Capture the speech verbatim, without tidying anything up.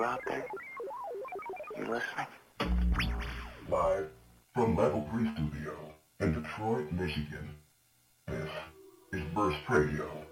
You out there? You listening? Live from Level three Studio in Detroit, Michigan, this is Burst Radio.